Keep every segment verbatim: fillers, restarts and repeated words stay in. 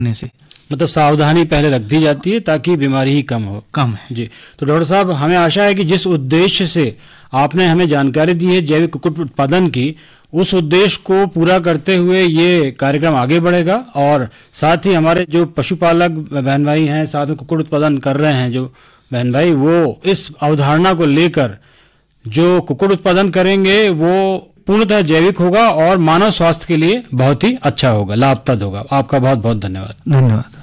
करने से। मतलब सावधानी पहले रख दी जाती है ताकि बीमारी ही कम हो। कम है जी। तो डॉक्टर साहब, हमें आशा है कि जिस उद्देश्य से आपने हमें जानकारी दी है जैविक कुक्कुट उत्पादन की, उस उद्देश्य को पूरा करते हुए ये कार्यक्रम आगे बढ़ेगा और साथ ही हमारे जो पशुपालक बहन भाई हैं, साथ में कुक्कुट उत्पादन कर रहे हैं जो बहन भाई, वो इस अवधारणा को लेकर जो कुक्कुट उत्पादन करेंगे वो पूर्णतः जैविक होगा और मानव स्वास्थ्य के लिए बहुत ही अच्छा होगा, लाभप्रद होगा। आपका बहुत बहुत धन्यवाद। धन्यवाद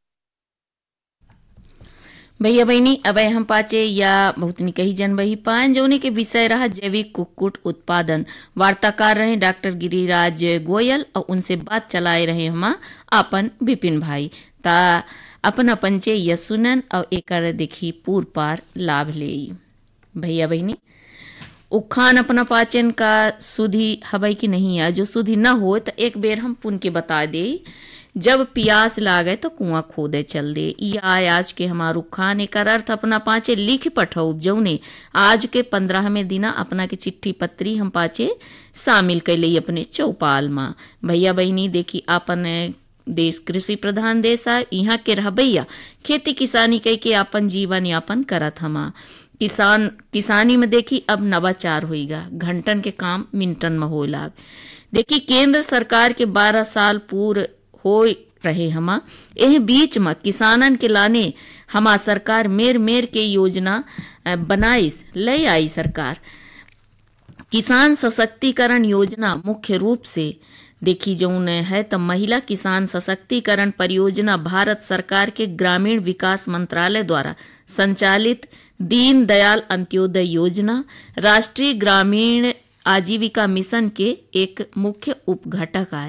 भैया बहनी। अब हम पाचे या बहुत नहीं कही जन वही पान जौने के विषय रहा जैविक कुक्कुट उत्पादन। वार्ताकार रहे डॉक्टर गिरिराज गोयल और उनसे बात चलाए रहे हम अपन विपिन भाई। ता अपन अपन चे यह सुनन और एक देखी पूर पार लाभ ले। भैया बहनी, उखान अपना पाचन का सुधी हवाई की नहीं है, जो सुधी न हो तो एक बेर हम पुन के बता दे। जब प्यास लागे तो कुआं खोदे चल दे, या आज के हमारू खान एक अर्थ अपना पाचे लिख पठाओ जौने आज के पंद्रहवें दिना अपना के चिट्ठी पत्री हम पाचे शामिल कर ली अपने चौपाल में। भैया बहनी देखी, अपन देश कृषि प्रधान देश है, यहाँ के रह भैया खेती किसानी कह के अपन जीवन यापन करत हमा। किसान किसानी में देखी अब नवाचार होइगा, घंटन के काम मिनटन में हो लाग। देखी केंद्र सरकार के बारह साल पूर हो रहे हमा, एह बीच में किसानन के लाने हमा सरकार मेर मेर के योजना बनाइस ले आई। सरकार किसान सशक्तिकरण योजना मुख्य रूप से देखी जौन है तो महिला किसान सशक्तिकरण परियोजना भारत सरकार के ग्रामीण विकास मंत्रालय द्वारा संचालित दीन दयाल अंत्योदय योजना राष्ट्रीय ग्रामीण आजीविका मिशन के एक मुख्य उपघटक है।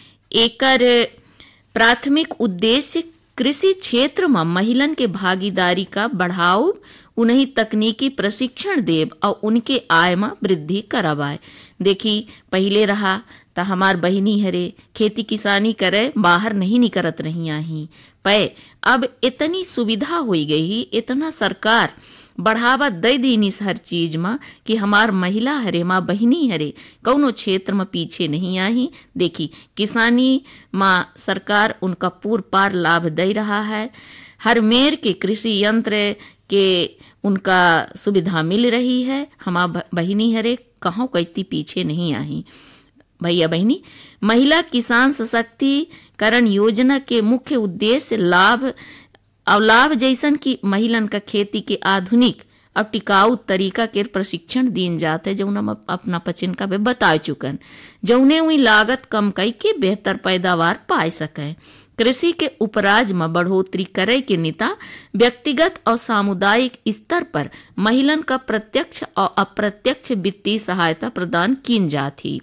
एकर प्राथमिक उद्देश्य कृषि क्षेत्र में महिलन के भागीदारी का बढ़ाव, उन्हें तकनीकी प्रशिक्षण देव और उनके आय में वृद्धि करवाए। देखी पहले रहा तो हमार बहिनी हरे खेती किसानी करे बाहर नहीं निकलत रही आई पे, अब इतनी सुविधा हो गई, इतना सरकार बढ़ावा दे दीनी हर चीज में कि हमार महिला हरे माँ बहिनी हरे कौनो क्षेत्र में पीछे नहीं आई। देखी किसानी माँ सरकार उनका पूर पार लाभ दे रहा है, हर मेर के कृषि यंत्र के उनका सुविधा मिल रही है। हमार बहिनी हरे कहाँ कहती पीछे नहीं आई। भैया बहनी, महिला किसान सशक्तिकरण योजना के मुख्य उद्देश्य लाभ और लाभ जैसन की महिलन का खेती के आधुनिक और टिकाऊ तरीका के प्रशिक्षण दीन जाते है, जौन हम अपना पचन का बता चुकन, जौने हुई लागत कम कई के बेहतर पैदावार पाए सके। कृषि के उपराज में बढ़ोतरी करे के नेता व्यक्तिगत और सामुदायिक स्तर पर महिलन का प्रत्यक्ष और अप्रत्यक्ष वित्तीय सहायता प्रदान की जाती।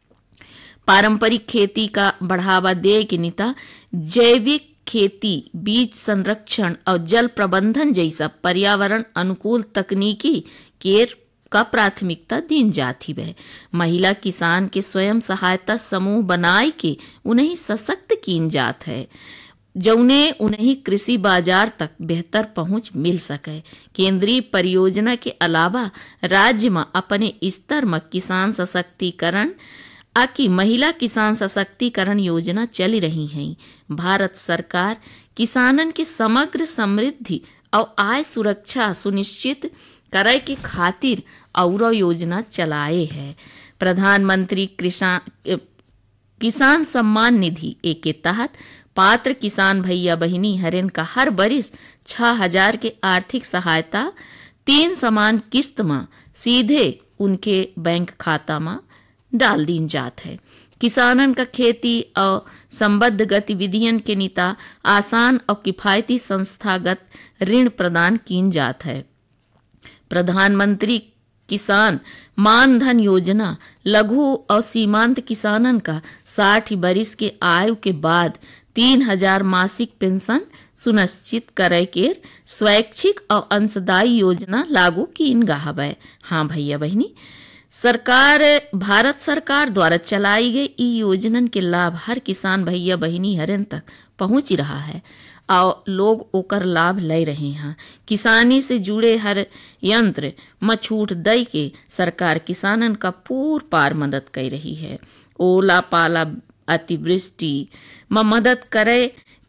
पारंपरिक खेती का बढ़ावा दे के नेता जैविक खेती, बीज संरक्षण और जल प्रबंधन जैसा पर्यावरण अनुकूल तकनीकी केर का प्राथमिकता दीन जाती है। महिला किसान के स्वयं सहायता समूह बनाए के उन्हें सशक्त कीन जात है, जौने उन्हें कृषि बाजार तक बेहतर पहुंच मिल सके। केंद्रीय परियोजना के अलावा राज्य में अपने स्तर में किसान सशक्तिकरण आकि महिला किसान सशक्तिकरण योजना चल रही हैं। भारत सरकार किसानन के समग्र समृद्धि और आय सुरक्षा सुनिश्चित करे के खातिर और योजना चलाए है। प्रधानमंत्री किसान किसान सम्मान निधि एक के तहत पात्र किसान भैया बहिनी हरेन का हर बरिस छह हजार के आर्थिक सहायता तीन समान किस्त में सीधे उनके बैंक खाता में डाल दीन जात है। किसानन का खेती और संबद्ध गतिविधियन के नेता आसान और किफायती संस्थागत ऋण प्रदान कीन जात है। प्रधानमंत्री किसान मानधन योजना लघु और सीमांत किसानन का साठ बरिस के आयु के बाद तीन हजार मासिक पेंशन सुनिश्चित करे के स्वैच्छिक और अंशदायी योजना लागू कीन गई। हाँ भैया बहनी, सरकार भारत सरकार द्वारा चलाई गई ई योजनन के लाभ हर किसान भैया बहिनी हरन तक पहुंच रहा है और लोग ओकर लाभ ले रहे हैं। किसानी से जुड़े हर यंत्र में छूट दई के सरकार किसानन का पूर पार मदद कर रही है। ओला पाला अतिवृष्टि में मदद करे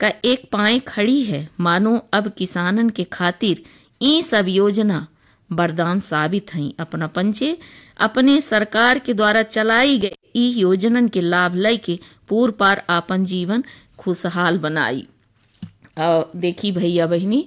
का एक पाए खड़ी है। मानो अब किसानन के खातिर ई सब योजना वरदान साबित हैं। अपना पंचे अपने सरकार के द्वारा चलाई गई ई योजनन के लाभ लय के पूर पार आपन जीवन खुशहाल बनाई। और देखी भैया बहनी,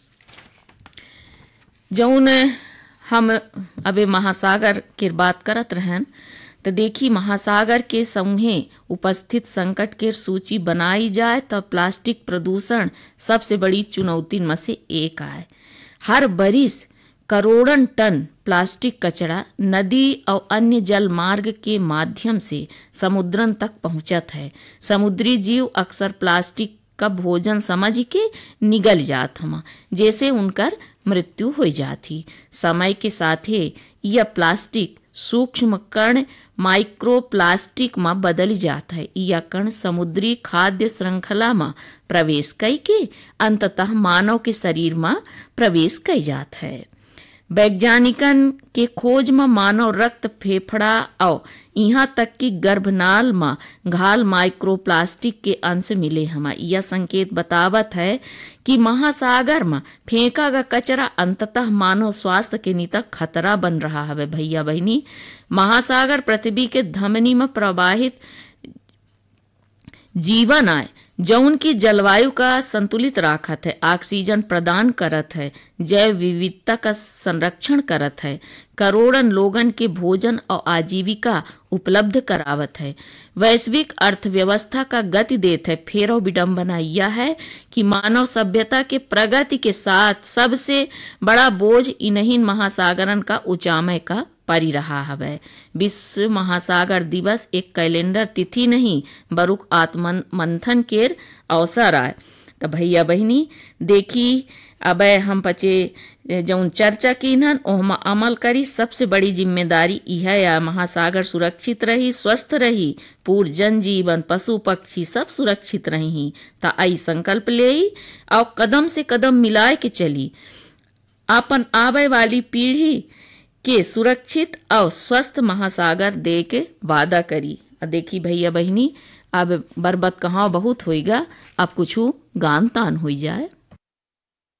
जौन हम अबे महासागर के बात करत रहन तो देखी महासागर के समूहे उपस्थित संकट के सूची बनाई जाए तो प्लास्टिक प्रदूषण सबसे बड़ी चुनौती में से एक आए। हर बरिस करोड़न टन प्लास्टिक कचरा नदी और अन्य जल मार्ग के माध्यम से समुद्रन तक पहुंचत है। समुद्री जीव अक्सर प्लास्टिक का भोजन समझ के निगल जात हमा, जैसे उनकर मृत्यु हो जाती। समय के साथे यह प्लास्टिक सूक्ष्म कण माइक्रो प्लास्टिक में बदल जाता है। यह कण समुद्री खाद्य श्रृंखला में प्रवेश कई के अंततः मानव के शरीर में प्रवेश कई जाता है। वैज्ञानिकन के खोज में मानव रक्त, फेफड़ा और यहाँ तक कि गर्भनाल में घाल माइक्रोप्लास्टिक के अंश मिले हमें। यह संकेत बतावत है कि महासागर में फेंका गया कचरा अंततः मानव स्वास्थ्य के लिए तक खतरा बन रहा है। भैया बहनी, महासागर पृथ्वी के धमनी में प्रवाहित जीवन आए जौन की जलवायु का संतुलित राखत है, ऑक्सीजन प्रदान करत है, जैव विविधता का संरक्षण करत है, करोड़न लोगन के भोजन और आजीविका उपलब्ध करावत है, वैश्विक अर्थव्यवस्था का गति देत है। फेरो विडंबना यह है कि मानव सभ्यता के प्रगति के साथ सबसे बड़ा बोझ इन्हीं महासागरन का उचामय का परी रहा है। विश्व महासागर दिवस एक कैलेंडर तिथि नहीं बरुक आत्मन मंथन केर अवसर आए। तो भैया बहनी देखी अब हम पचे जौन चर्चा की नन ओहमा अमल करी। सबसे बड़ी जिम्मेदारी यह या महासागर सुरक्षित रही, स्वस्थ रही, पूर्ण जन जीवन पशु पक्षी सब सुरक्षित रही। ता आई संकल्प ले और कदम से कदम मिलाए के चली अपन आवे वाली पीढ़ी के सुरक्षित और स्वस्थ महासागर दे के वादा करी। देखी भैया बहनी, अब बर्बत कहाँ बहुत होएगा, अब कुछ गान तान हो जाए।